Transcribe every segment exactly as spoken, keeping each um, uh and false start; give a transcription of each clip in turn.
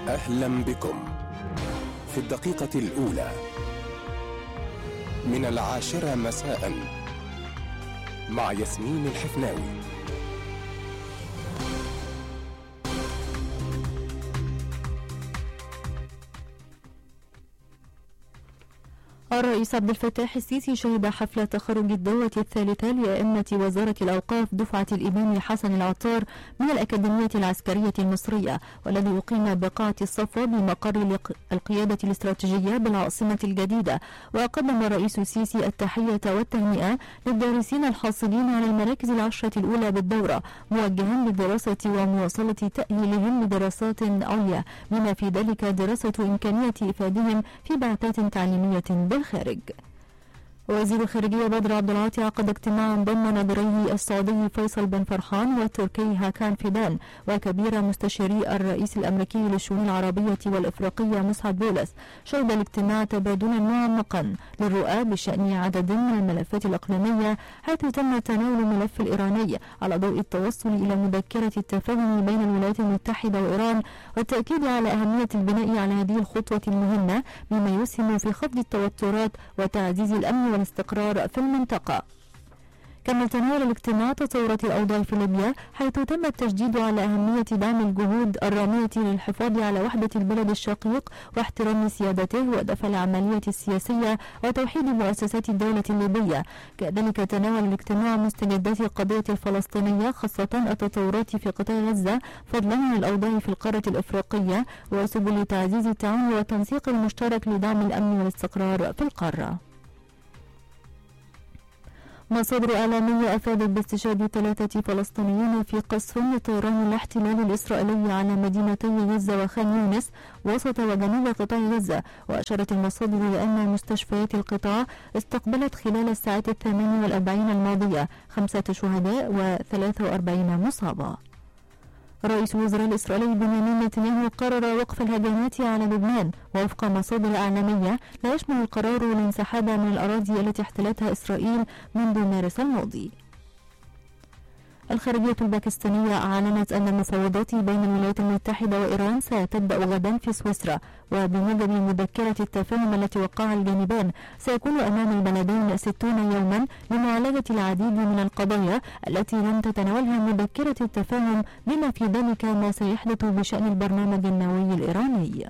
أهلا بكم في الدقيقة الأولى من العاشرة مساء مع ياسمين الحفناوي. الرئيس عبد الفتاح السيسي شهد حفلة تخرج الدورة الثالثة لأئمة وزارة الأوقاف دفعة الإمام حسن العطار من الأكاديمية العسكرية المصرية، والذي يقيم بقاعة الصفا بمقر القيادة الاستراتيجية بالعاصمة الجديدة. وقدم الرئيس السيسي التحية والتهنئة للدارسين الحاصلين على المراكز العشرة الأولى بالدورة، موجها للدراسة ومواصلة تأهيلهم لدراسات عليا، بما في ذلك دراسة إمكانية إفادهم في بعثات تعليمية بالخارج. وزير الخارجية بدر عبد العاطي عقد اجتماعا ضم نظريه السعودي فيصل بن فرحان والتركي هاكان فيدان وكبير مستشاري الرئيس الأمريكي للشؤون العربية والإفريقية مسعد بولس. شهد الاجتماع تبادلا معمقا للرؤى بشأن عدد من الملفات الإقليمية، حيث تم تناول الملف الإيراني على ضوء التوصل إلى مذكرة التفاهم بين الولايات المتحدة وإيران، والتأكيد على أهمية البناء على هذه الخطوة المهمة بما يسهم في خفض التوترات وتعزيز الأمن والاستقرار في المنطقة. كما تناول الاجتماع تطورات الأوضاع في ليبيا، حيث تم التشديد على أهمية دعم الجهود الرامية للحفاظ على وحدة البلد الشقيق واحترام سيادته ودفع العملية السياسية وتوحيد مؤسسات الدولة الليبية. كذلك تناول الاجتماع مستجدات القضية الفلسطينية، خاصة التطورات في قطاع غزة، فضلا عن الأوضاع في القارة الإفريقية وسبل تعزيز التعاون والتنسيق المشترك لدعم الأمن والاستقرار في القارة. مصادر إعلامية أفادت باستشهاد ثلاثة فلسطينيين في قصف لطيران الاحتلال الإسرائيلي على مدينتي غزة وخان يونس وسط وجنوب قطاع غزة. وأشارت المصادر إلى أن مستشفيات القطاع استقبلت خلال الساعات الثمان والأربعين الماضية خمسة شهداء وثلاث وأربعين مصابة. رئيس الوزراء الإسرائيلي بنيامين نتنياهو قرر وقف الهجمات على لبنان، ووفق مصادر إعلامية لا يشمل القرار الانسحاب من الأراضي التي احتلتها إسرائيل منذ مارس الماضي. الخارجية الباكستانية أعلنت أن المفاوضات بين الولايات المتحدة وإيران ستبدأ غدا في سويسرا، وبموجب مذكرة التفاهم التي وقعها الجانبان سيكون أمام البلدين ستون يوما لمعالجة العديد من القضايا التي لم تتناولها مذكرة التفاهم، بما في ذلك ما سيحدث بشأن البرنامج النووي الإيراني.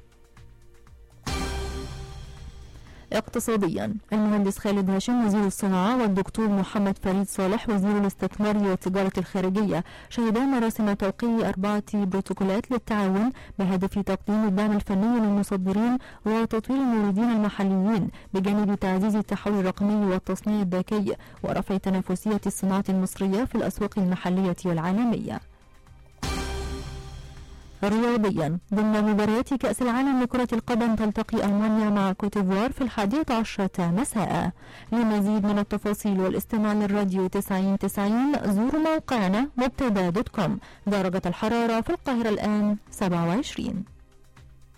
اقتصاديا، المهندس خالد هاشم وزير الصناعة والدكتور محمد فريد صالح وزير الاستثمار والتجارة الخارجية شهدا مراسم توقيع أربعة بروتوكولات للتعاون بهدف تقديم الدعم الفني للمصدرين وتطوير الموردين المحليين، بجانب تعزيز التحول الرقمي والتصنيع الذكي ورفع تنافسية الصناعة المصرية في الأسواق المحلية والعالمية. رياضيا، ضمن مباريات كأس العالم لكرة القدم تلتقي ألمانيا مع كوتيفوار في الحادية عشرة مساء. لمزيد من التفاصيل والاستماع للراديو تسعين تسعين زوروا موقعنا مبتدا دوت كوم. درجة الحرارة في القاهرة الآن سبعة وعشرين.